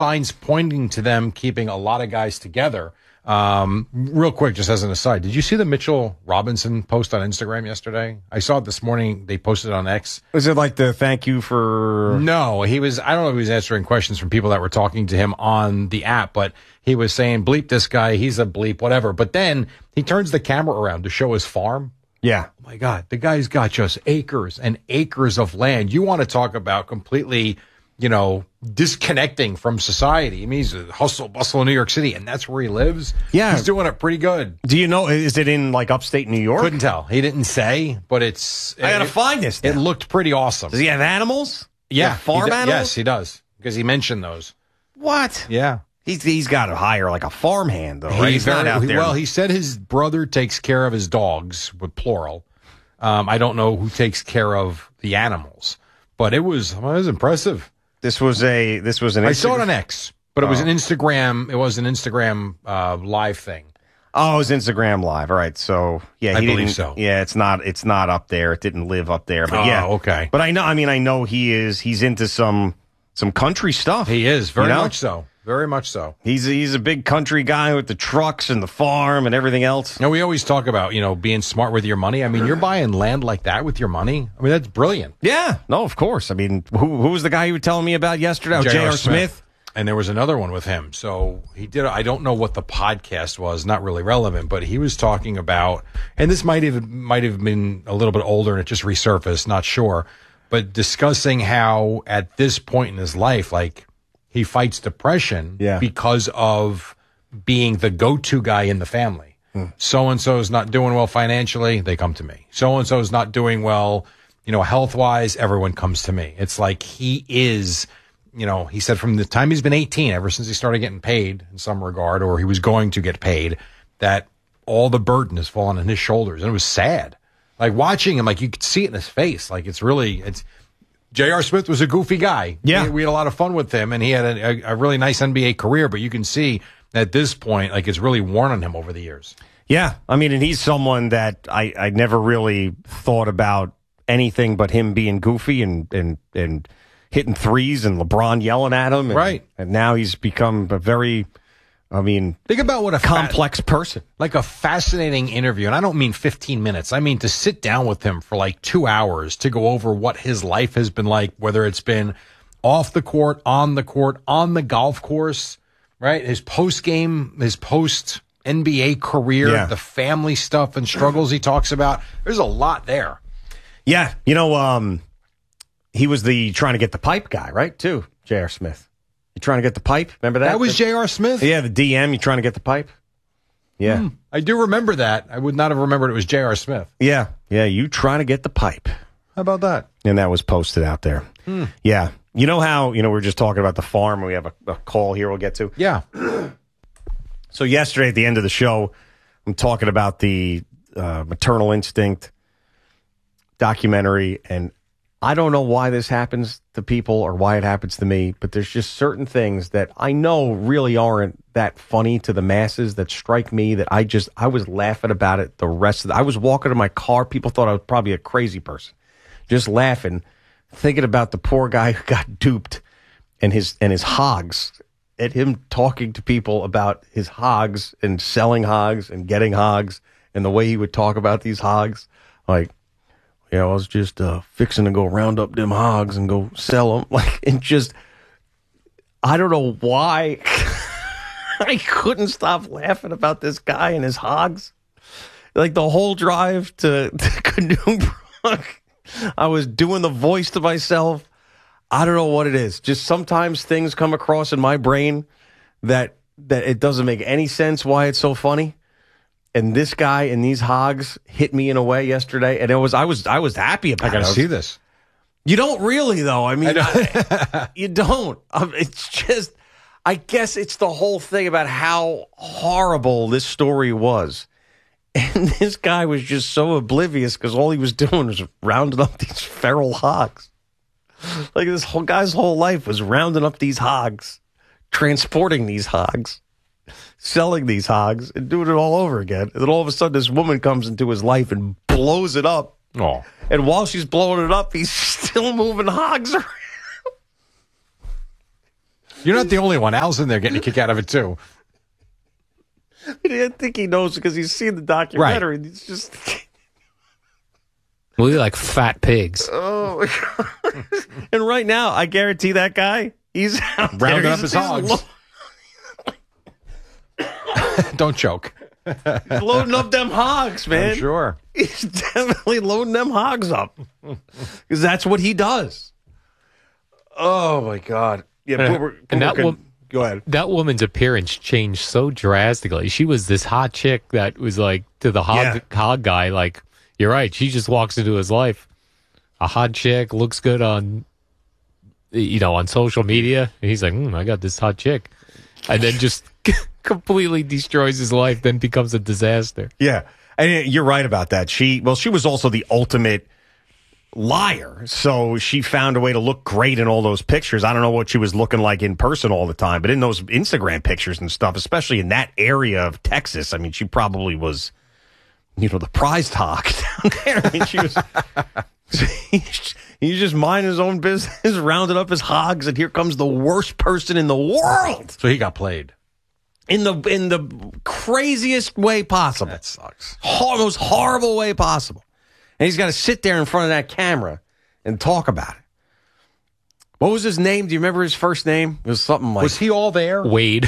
signs pointing to them keeping a lot of guys together. Real quick, just as an aside, did you see the Mitchell Robinson post on Instagram yesterday? I saw it this morning. They posted it on X. Was it like the thank you for? No, I don't know if he was answering questions from people that were talking to him on the app, but he was saying, bleep this guy, he's a bleep, whatever. But then he turns the camera around to show his farm. Yeah. Oh my God, the guy's got just acres and acres of land. You want to talk about completely, disconnecting from society. I mean, he's a hustle bustle in New York City, and that's where he lives. Yeah. He's doing it pretty good. Do you know, is it in like upstate New York? Couldn't tell. He didn't say, but it's. I got to find this now. It looked pretty awesome. Does he have animals? Yeah. Farm animals? Yes, he does. Because he mentioned those. What? Yeah. He's got to hire like a farmhand, though, right? He's not out there. Well, he said his brother takes care of his dogs, with plural. I don't know who takes care of the animals, but it was impressive. This was an I saw it on X, but it was an Instagram. It was an Instagram live thing. Oh, it was Instagram Live. All right, so yeah, I believe so. Yeah, it's not up there. It didn't live up there, but yeah, okay. But I know he's into some country stuff. He is very much so. Very much so. He's a big country guy with the trucks and the farm and everything else. Now, we always talk about, being smart with your money. I mean, you're buying land like that with your money. I mean, that's brilliant. Yeah. No, of course. I mean, who was the guy you were telling me about yesterday? Oh, J.R. Smith. And there was another one with him. So he did, I don't know what the podcast was, not really relevant, but he was talking about, and this might have been a little bit older and it just resurfaced, not sure, but discussing how at this point in his life, like, he fights depression because of being the go-to guy in the family. So-and-so is not doing well financially, they come to me. So-and-so is not doing well, health-wise, everyone comes to me. It's like he is, he said from the time he's been 18, ever since he started getting paid in some regard, or he was going to get paid, that all the burden has fallen on his shoulders. And it was sad. Like watching him, like you could see it in his face. Like it's J.R. Smith was a goofy guy. Yeah. We had a lot of fun with him, and he had a really nice NBA career, but you can see at this point, like, it's really worn on him over the years. Yeah. I mean, and he's someone that I never really thought about anything but him being goofy and hitting threes and LeBron yelling at him. Right. And now he's become a very, think about what a complex person. Like a fascinating interview. And I don't mean 15 minutes. I mean to sit down with him for like 2 hours to go over what his life has been like, whether it's been off the court, on the golf course, right? His post NBA career, the family stuff and struggles he talks about. There's a lot there. Yeah. He was the trying to get the pipe guy, right? Too, J.R. Smith. You trying to get the pipe? Remember that? That was J.R. Smith? Yeah, the DM. You trying to get the pipe? Yeah. I do remember that. I would not have remembered it was J.R. Smith. Yeah. Yeah, you trying to get the pipe. How about that? And that was posted out there. Yeah. You know how, we're just talking about the farm and we have a call here we'll get to? Yeah. So yesterday at the end of the show, I'm talking about the Maternal Instinct documentary, and I don't know why this happens to people or why it happens to me, but there's just certain things that I know really aren't that funny to the masses that strike me that I was laughing about it the rest of I was walking to my car. People thought I was probably a crazy person. Just laughing, thinking about the poor guy who got duped and his hogs, at him talking to people about his hogs and selling hogs and getting hogs and the way he would talk about these hogs. Like, I was just fixing to go round up them hogs and go sell them. Like, and just, I don't know why I couldn't stop laughing about this guy and his hogs. Like the whole drive to Canoe Brook, I was doing the voice to myself. I don't know what it is. Just sometimes things come across in my brain that it doesn't make any sense why it's so funny. And this guy and these hogs hit me in a way yesterday, and I was happy about it. I got to see this. You don't really, though. I mean, you don't. It's just, I guess it's the whole thing about how horrible this story was. And this guy was just so oblivious because all he was doing was rounding up these feral hogs. Like this whole guy's whole life was rounding up these hogs, transporting these hogs, selling these hogs, and doing it all over again. And then all of a sudden, this woman comes into his life and blows it up. Oh. And while she's blowing it up, he's still moving hogs around. You're not the only one. Al's in there getting a kick out of it, too. I think he knows because he's seen the documentary. Right. He's just... We like fat pigs. Oh, my God. And right now, I guarantee that guy, he's out rounding there. Up his hogs. Don't choke. He's loading up them hogs, man. I'm sure. He's definitely loading them hogs up. Because that's what he does. Oh, my God. Yeah, go ahead. That woman's appearance changed so drastically. She was this hot chick that was like, to the hog guy, like, you're right. She just walks into his life. A hot chick, looks good on, on social media. And he's like, I got this hot chick. And then just completely destroys his life, then becomes a disaster. Yeah. And you're right about that. She was also the ultimate liar. So she found a way to look great in all those pictures. I don't know what she was looking like in person all the time, but in those Instagram pictures and stuff, especially in that area of Texas, I mean, she probably was, the prized hog down there. I mean, she was... He's just minding his own business, rounded up his hogs, and here comes the worst person in the world. So he got played. In the craziest way possible. That sucks. Most horrible way possible. And he's got to sit there in front of that camera and talk about it. What was his name? Do you remember his first name? It was something like... Was he all there? Wade.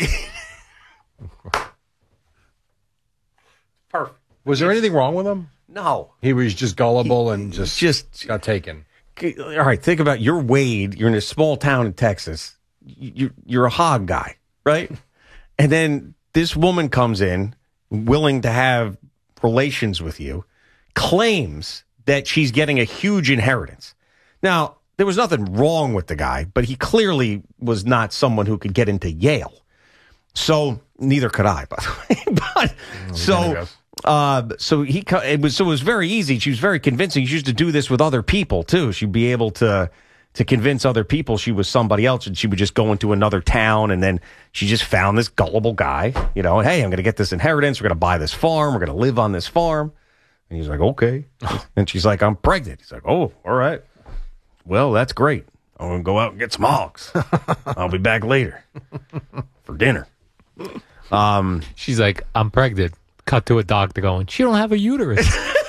Perfect. Was there anything wrong with him? No. He was just gullible and just got taken. All right, think about you're Wade. You're in a small town in Texas. You're a hog guy, right? And then this woman comes in, willing to have relations with you, claims that she's getting a huge inheritance. Now, there was nothing wrong with the guy, but he clearly was not someone who could get into Yale. So neither could I, by the way. It was very easy. She was very convincing. She used to do this with other people too. She'd be able to convince other people she was somebody else, and she would just go into another town, and then she just found this gullible guy, and hey, I'm going to get this inheritance. We're going to buy this farm. We're going to live on this farm. And he's like, okay. And she's like, I'm pregnant. He's like, oh, all right. Well, that's great. I'm going to go out and get some hogs. I'll be back later for dinner. She's like, I'm pregnant. Cut to a doctor going, she don't have a uterus.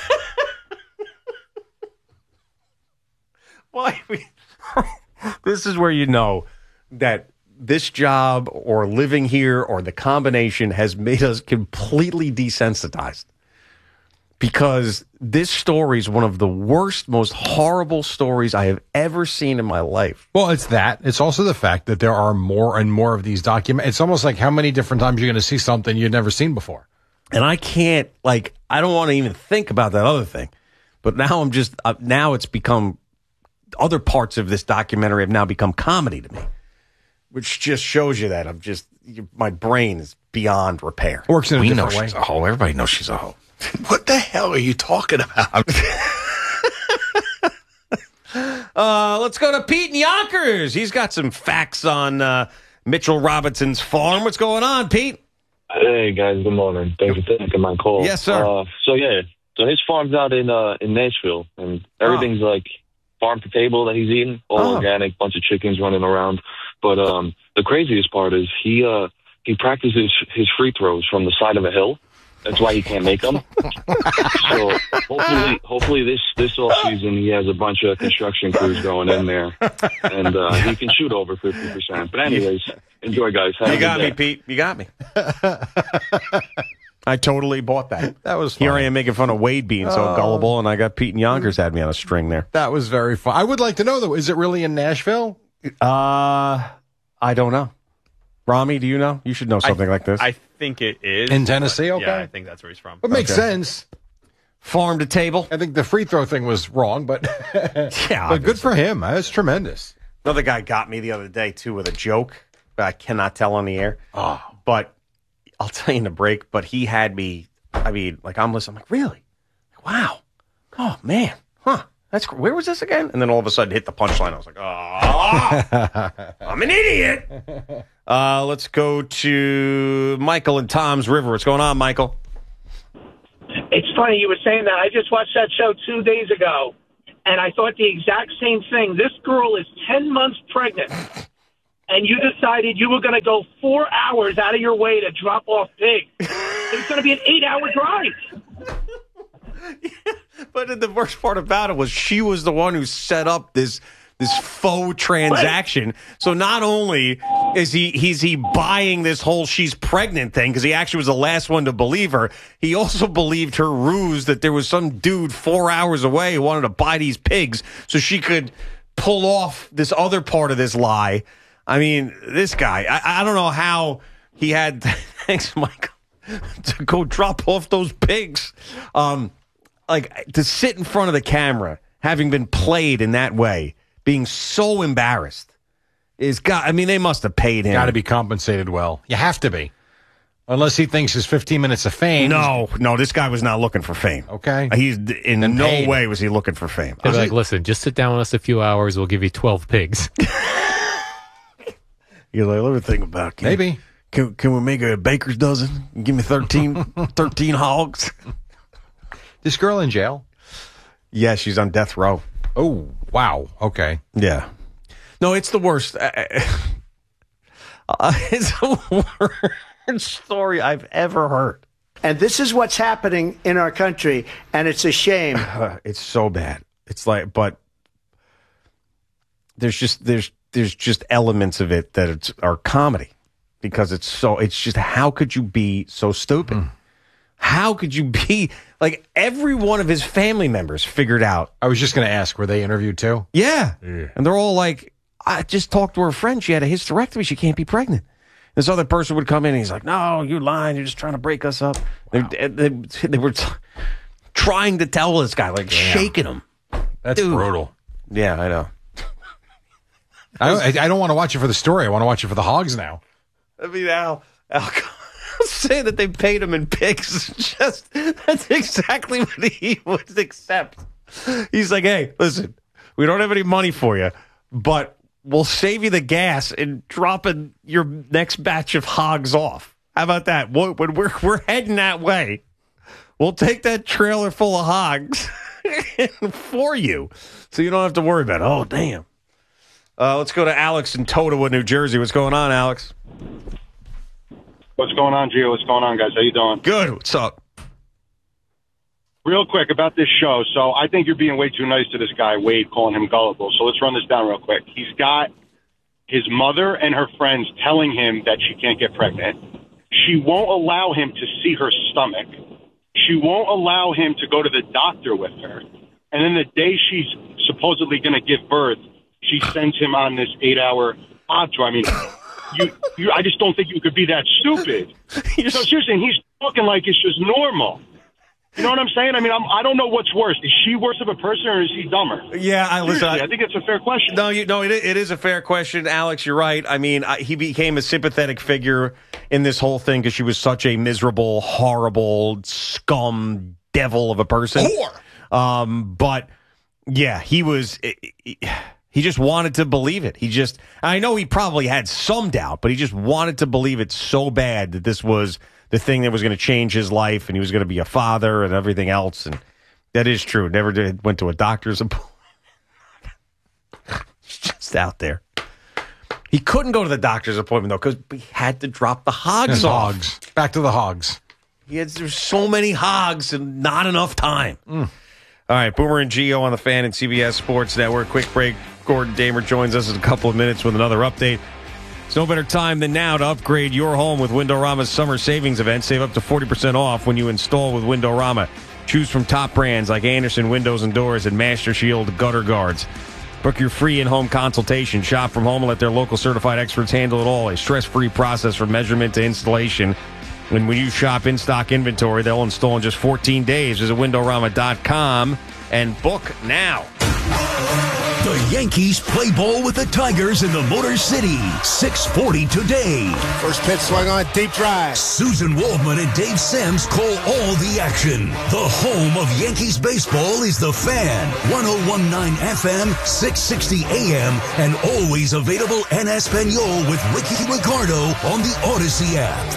Why? This is where you know that this job or living here or the combination has made us completely desensitized. Because this story is one of the worst, most horrible stories I have ever seen in my life. Well, it's that. It's also the fact that there are more and more of these documents. It's almost like how many different times you're going to see something you've never seen before. And I can't, I don't want to even think about that other thing. But now now it's become, other parts of this documentary have now become comedy to me. Which just shows you that my brain is beyond repair. Works in a different way. She's a hoe. Everybody knows she's a hoe. What the hell are you talking about? Let's go to Pete in Yonkers. He's got some facts on Mitchell Robinson's farm. What's going on, Pete? Hey, guys. Good morning. Thanks for taking my call. Yes, sir. So his farm's out in Nashville, and everything's like farm to table that he's eating, all organic, bunch of chickens running around. But the craziest part is he practices his free throws from the side of a hill. That's why he can't make them. So hopefully this off season he has a bunch of construction crews going in there, and he can shoot over 50%. But anyways, enjoy, guys. You got me, Pete. You got me. I totally bought that. That was funny. Here I am making fun of Wade being so gullible, and I got Pete in Yonkers had me on a string there. That was very fun. I would like to know, though, is it really in Nashville? I don't know. Rami, do you know? You should know something like this. I think it is. In Tennessee, okay. Yeah, I think that's where he's from. It makes sense. Farm to table. I think the free throw thing was wrong, but yeah, but good for him. That's tremendous. Another guy got me the other day, too, with a joke that I cannot tell on the air. Oh. But I'll tell you in the break, but he had me, I'm listening. I'm like, really? Wow. Oh, man. Huh. Where was this again? And then all of a sudden hit the punchline. I was like, I'm an idiot. Let's go to Michael and Tom's River. What's going on, Michael? It's funny you were saying that. I just watched that show 2 days ago, and I thought the exact same thing. This girl is 10 months pregnant, and you decided you were going to go 4 hours out of your way to drop off pigs. It was going to be an 8-hour drive. But the worst part about it was she was the one who set up this faux transaction. Right. So not only is he buying this whole she's pregnant thing because he actually was the last one to believe her, he also believed her ruse that there was some dude 4 hours away who wanted to buy these pigs so she could pull off this other part of this lie. I mean, this guy, I don't know how he had, thanks, Michael, to go drop off those pigs. Like, to sit in front of the camera, having been played in that way, being so embarrassed, they must have paid him. Got to be compensated well. You have to be. Unless he thinks his 15 minutes of fame. No, this guy was not looking for fame. Okay. He's in no way was he looking for fame. They're like, listen, just sit down with us a few hours. We'll give you 12 pigs. You're like, let me think about it. Maybe. Can we make a baker's dozen? Give me 13 hogs. This girl in jail? Yeah, she's on death row. Oh, wow. Okay. Yeah. No, it's the worst. It's the worst story I've ever heard. And this is what's happening in our country, and it's a shame. It's so bad. It's like, but there's just elements of it that are comedy because it's just, how could you be so stupid? How could you be, like, every one of his family members figured out. I was just going to ask, were they interviewed too? Yeah. And they're all like, I just talked to her friend. She had a hysterectomy. She can't be pregnant. This other person would come in and he's like, no, you're lying. You're just trying to break us up. Wow. They were trying to tell this guy, like, shaking him. That's brutal. Yeah, I know. I don't want to watch it for the story. I want to watch it for the hogs now. I mean, Al say that they paid him in pigs. That's exactly what he would accept. He's like, hey, listen, we don't have any money for you, but we'll save you the gas in dropping your next batch of hogs off. How about that? When we're heading that way, we'll take that trailer full of hogs for you, so you don't have to worry about it. Oh, damn. Let's go to Alex in Totowa, New Jersey. What's going on, Alex? What's going on, Gio? What's going on, guys? How you doing? Good. What's up? Real quick about this show. So I think you're being way too nice to this guy, Wade, calling him gullible. So let's run this down real quick. He's got his mother and her friends telling him that she can't get pregnant. She won't allow him to see her stomach. She won't allow him to go to the doctor with her. And then the day she's supposedly going to give birth, she sends him on this 8-hour hog tour. I mean, I just don't think you could be that stupid. So seriously, he's talking like it's just normal. You know what I'm saying? I mean, I don't know what's worse. Is she worse of a person or is he dumber? Yeah, I think it's a fair question. No, it is a fair question, Alex. You're right. I mean, he became a sympathetic figure in this whole thing because she was such a miserable, horrible, scum devil of a person. Whore. But yeah, he was. He just wanted to believe it. I know he probably had some doubt, but he just wanted to believe it so bad that this was the thing that was going to change his life and he was going to be a father and everything else. And that is true. Never went to a doctor's appointment. It's just out there. He couldn't go to the doctor's appointment, though, because he had to drop the hogs off. Hogs. Back to the hogs. There's so many hogs and not enough time. All right, Boomer and Gio on the Fan and CBS Sports Network. Quick break. Gordon Damer joins us in a couple of minutes with another update. It's no better time than now to upgrade your home with Windorama's summer savings event. Save up to 40% off when you install with Windorama. Choose from top brands like Anderson Windows and Doors and Master Shield Gutter Guards. Book your free in-home consultation. Shop from home and let their local certified experts handle it all. A stress-free process from measurement to installation. And when you shop in-stock inventory, they'll install in just 14 days. Visit Windorama.com and book now. The Yankees play ball with the Tigers in the Motor City. 6:40 today. First pitch swung on, deep drive. Susan Waldman and Dave Sims call all the action. The home of Yankees baseball is The Fan. 101.9 FM, 660 AM, and always available en Espanol with Ricky Ricardo on the Odyssey app.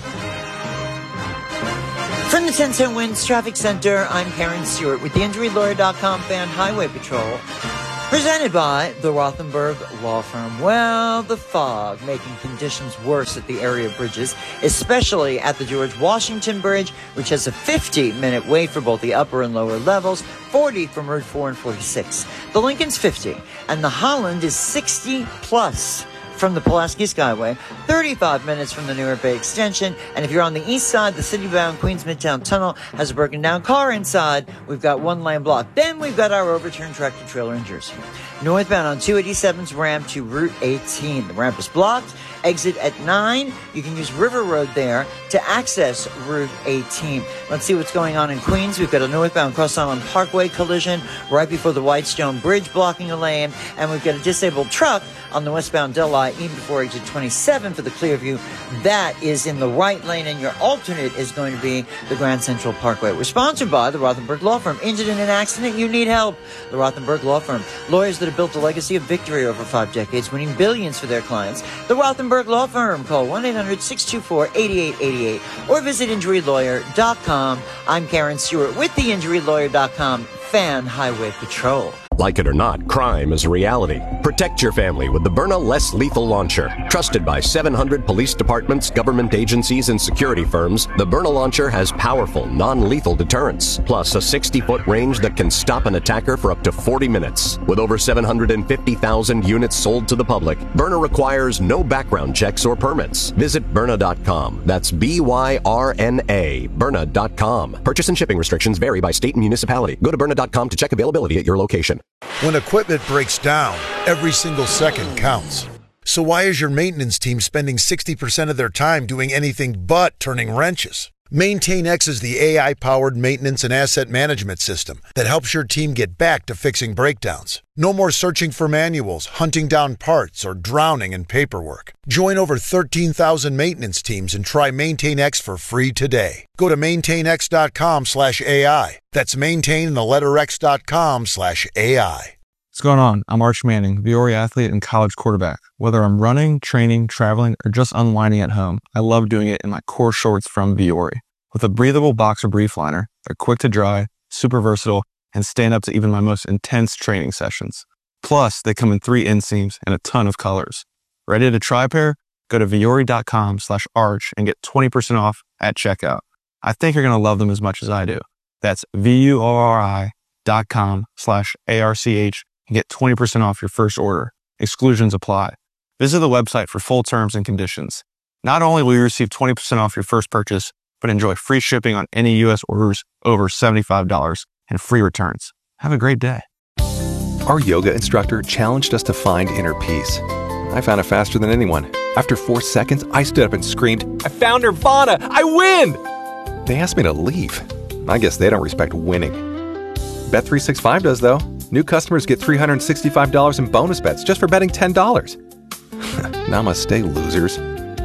From the 10-Cent Winds Traffic Center, I'm Karen Stewart with the InjuryLawyer.com Fan Highway Patrol. Presented by the Rothenberg Law Firm. Well, the fog making conditions worse at the area bridges, especially at the George Washington Bridge, which has a 50-minute wait for both the upper and lower levels, 40 from Route 4 and 46. The Lincoln's 50, and the Holland is 60-plus. From the Pulaski Skyway, 35 minutes from the Newark Bay Extension. And if you're on the east side, the city-bound Queens Midtown Tunnel has a broken-down car inside. We've got one-lane block. Then we've got our overturned tractor-trailer in Jersey. Northbound on 287's ramp to Route 18. The ramp is blocked. Exit at 9. You can use River Road there to access Route 18. Let's see what's going on in Queens. We've got a northbound Cross Island Parkway collision right before the Whitestone Bridge blocking a lane. And we've got a disabled truck on the westbound Delhi even before exit 27 for the Clearview. That is in the right lane, and your alternate is going to be the Grand Central Parkway. We're sponsored by the Rothenberg Law Firm. Injured in an accident? You need help. The Rothenberg Law Firm. Lawyers that have built a legacy of victory over 5 decades, winning billions for their clients. The Rothenberg Law Firm. Call 1-800-624-8888 or visit injurylawyer.com. I'm Karen Stewart with the injurylawyer.com Fan Highway Patrol. Like it or not, crime is a reality. Protect your family with the Byrna Less Lethal Launcher. Trusted by 700 police departments, government agencies, and security firms, the Byrna Launcher has powerful, non-lethal deterrence, plus a 60-foot range that can stop an attacker for up to 40 minutes. With over 750,000 units sold to the public, Byrna requires no background checks or permits. Visit Byrna.com. That's B-Y-R-N-A, Byrna.com. Purchase and shipping restrictions vary by state and municipality. Go to Byrna.com to check availability at your location. When equipment breaks down, every single second counts. So why is your maintenance team spending 60% of their time doing anything but turning wrenches? MaintainX is the AI-powered maintenance and asset management system that helps your team get back to fixing breakdowns. No more searching for manuals, hunting down parts, or drowning in paperwork. Join over 13,000 maintenance teams and try MaintainX for free today. Go to maintainx.com/AI. That's maintain and the letter x.com/AI. What's going on? I'm Arch Manning, Viore athlete and college quarterback. Whether I'm running, training, traveling, or just unwinding at home, I love doing it in my core shorts from Viore. With a breathable boxer brief liner, they're quick to dry, super versatile, and stand up to even my most intense training sessions. Plus, they come in 3 inseams and a ton of colors. Ready to try a pair? Go to Viore.com/arch and get 20% off at checkout. I think you're going to love them as much as I do. That's VUORI.com/ARCH and get 20% off your first order. Exclusions apply. Visit the website for full terms and conditions. Not only will you receive 20% off your first purchase, but enjoy free shipping on any U.S. orders over $75 and free returns. Have a great day. Our yoga instructor challenged us to find inner peace. I found it faster than anyone. After 4 seconds, I stood up and screamed, "I found Nirvana! I win!" They asked me to leave. I guess they don't respect winning. Bet365 does, though. New customers get $365 in bonus bets just for betting $10. Namaste, losers.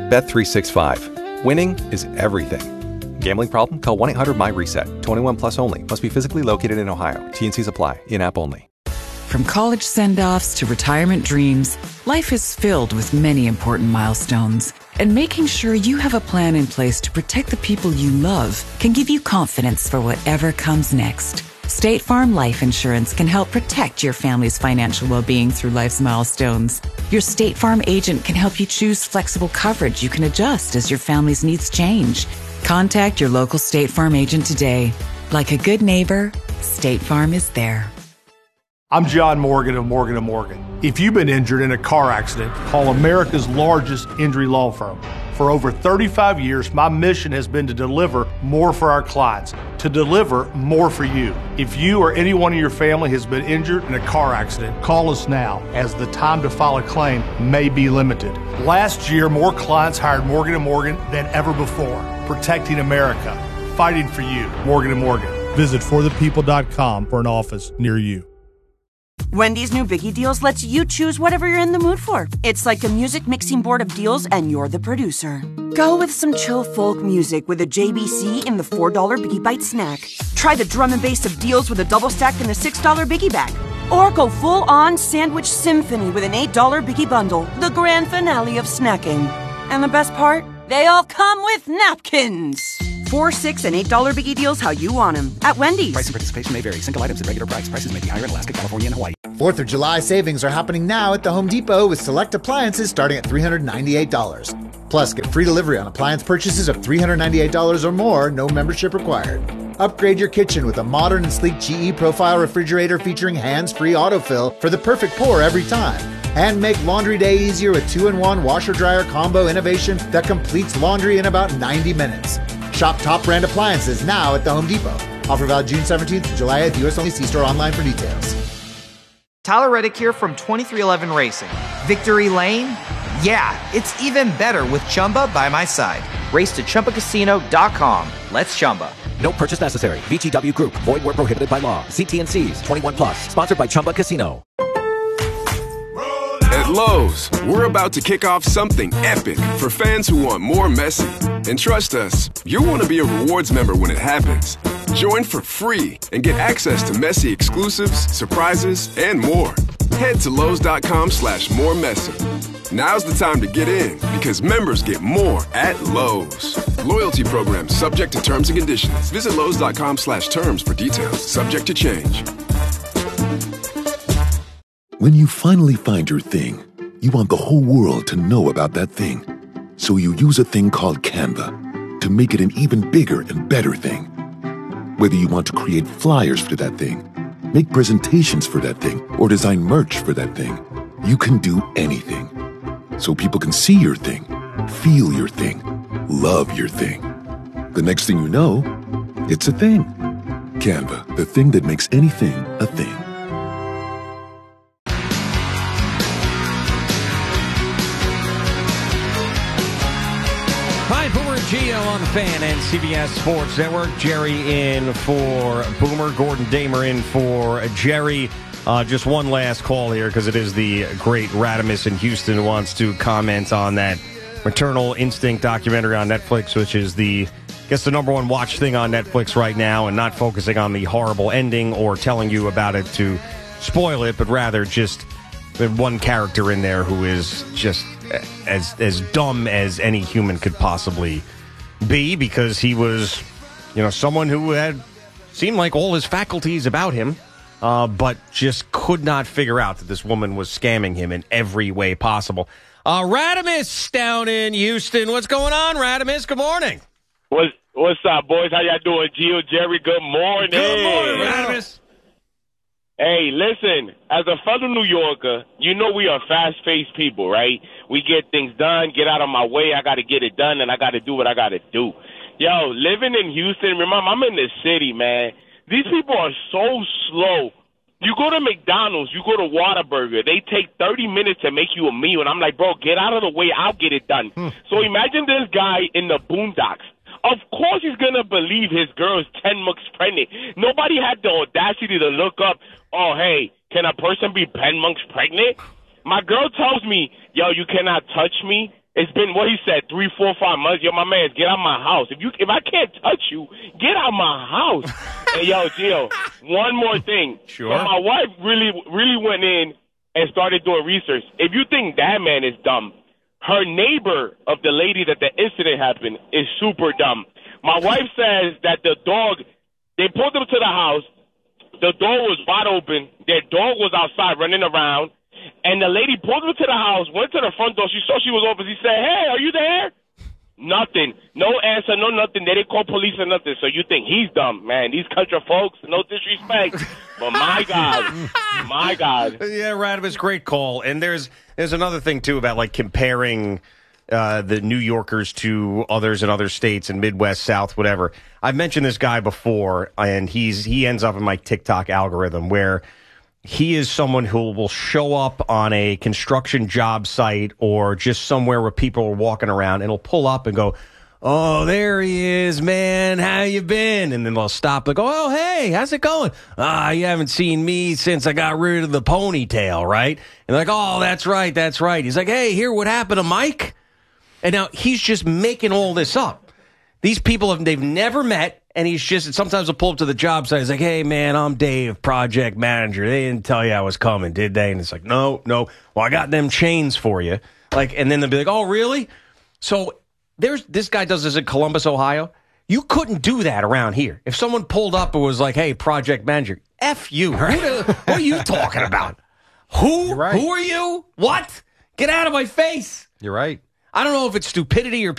Bet365. Winning is everything. Gambling problem? Call 1-800-MY-RESET. 21 plus only. Must be physically located in Ohio. T&Cs apply. In-app only. From college send-offs to retirement dreams, life is filled with many important milestones. And making sure you have a plan in place to protect the people you love can give you confidence for whatever comes next. State Farm Life Insurance can help protect your family's financial well-being through life's milestones. Your State Farm agent can help you choose flexible coverage you can adjust as your family's needs change. Contact your local State Farm agent today. Like a good neighbor, State Farm is there. I'm John Morgan of Morgan & Morgan. If you've been injured in a car accident, call America's largest injury law firm. For over 35 years, my mission has been to deliver more for our clients, to deliver more for you. If you or anyone in your family has been injured in a car accident, call us now, as the time to file a claim may be limited. Last year, more clients hired Morgan & Morgan than ever before, protecting America, fighting for you. Morgan & Morgan. Visit forthepeople.com for an office near you. Wendy's new Biggie Deals lets you choose whatever you're in the mood for. It's like a music mixing board of deals, and you're the producer. Go with some chill folk music with a JBC in the $4 Biggie Bite snack. Try the drum and bass of deals with a double stack in the $6 Biggie Bag. Or go full-on sandwich symphony with an $8 Biggie Bundle, the grand finale of snacking. And the best part? They all come with napkins. $4, $6, and $8 Biggie Deals how you want them at Wendy's. Price and participation may vary. Single items at regular price. Prices may be higher in Alaska, California, and Hawaii. 4th of July savings are happening now at the Home Depot with select appliances starting at $398. Plus, get free delivery on appliance purchases of $398 or more, no membership required. Upgrade your kitchen with a modern and sleek GE Profile refrigerator featuring hands-free autofill for the perfect pour every time. And make laundry day easier with 2-in-1 washer-dryer combo innovation that completes laundry in about 90 minutes. Shop top brand appliances now at the Home Depot. Offer valid June 17th to July 8th. US only. See store online for details. Tyler Reddick here from 2311 Racing. Victory Lane? Yeah, it's even better with Chumba by my side. Race to ChumbaCasino.com. Let's Chumba. No purchase necessary. VGW Group. Void where prohibited by law. See T&Cs. 21 plus. Sponsored by Chumba Casino. At Lowe's, we're about to kick off something epic for fans who want more Messi. And trust us, you'll want to be a rewards member when it happens. Join for free and get access to Messi exclusives, surprises, and more. Head to Lowe's.com/moremessy. Now's the time to get in because members get more at Lowe's. Loyalty program subject to terms and conditions. Visit Lowe's.com/terms for details. Subject to change. When you finally find your thing, you want the whole world to know about that thing. So you use a thing called Canva to make it an even bigger and better thing. Whether you want to create flyers for that thing, make presentations for that thing, or design merch for that thing, you can do anything. So people can see your thing, feel your thing, love your thing. The next thing you know, it's a thing. Canva, the thing that makes anything a thing. Hi, Boomer and Gio on the Fan and CBS Sports Network. Jerry in for Boomer, Gordon Damer in for Jerry. Just one last call here because it is the great Radimus in Houston who wants to comment on that Maternal Instinct documentary on Netflix, which is the number one watch thing on Netflix right now, and not focusing on the horrible ending or telling you about it to spoil it, but rather just the one character in there who is just as dumb as any human could possibly be, because he was, someone who had seemed like all his faculties about him, but just could not figure out that this woman was scamming him in every way possible. Radimus down in Houston. What's going on, Radimus? Good morning. What's up, boys? How y'all doing? Gio, Jerry, good morning. Good morning, Radimus. Hey, listen, as a fellow New Yorker, we are fast-paced people, right? We get things done, get out of my way, I got to get it done, and I got to do what I got to do. Yo, living in Houston, remember, I'm in the city, man. These people are so slow. You go to McDonald's, you go to Whataburger, they take 30 minutes to make you a meal, and I'm like, bro, get out of the way, I'll get it done. So imagine this guy in the boondocks. Of course he's going to believe his girl is 10 months pregnant. Nobody had the audacity to look up, oh, hey, can a person be 10 months pregnant? My girl tells me, yo, you cannot touch me. It's been, what he said, 3, 4, 5 months. Yo, my man, get out my house. If I can't touch you, get out my house. And yo, Gio, one more thing. Sure. So my wife really went in and started doing research. If you think that man is dumb, her neighbor of the lady that the incident happened is super dumb. My wife says that the dog, they pulled them to the house. The door was wide open. Their dog was outside running around. And the lady pulled them to the house, went to the front door. She saw she was open. She said, hey, are you there? Nothing. No answer, no nothing. They didn't call police or nothing. So you think he's dumb, man. These country folks, no disrespect. But my God. Yeah, Radimus, great call. And there's another thing, too, about like comparing the New Yorkers to others in other states and Midwest, South, whatever. I've mentioned this guy before, and he ends up in my TikTok algorithm where he is someone who will show up on a construction job site or just somewhere where people are walking around, and he'll pull up and go, oh, there he is, man. How you been? And then they'll stop and go, oh, hey, how's it going? You haven't seen me since I got rid of the ponytail, right? And they're like, oh, that's right. He's like, hey, here, what happened to Mike? And now he's just making all this up. These people, they've never met. And he's just, sometimes he'll pull up to the job site. He's like, hey, man, I'm Dave, project manager. They didn't tell you I was coming, did they? And it's like, no. Well, I got them chains for you. And then they'll be like, oh, really? So this guy does this in Columbus, Ohio. You couldn't do that around here. If someone pulled up and was like, hey, project manager, F you. What are you talking about? Who? Right. Who are you? What? Get out of my face. You're right. I don't know if it's stupidity or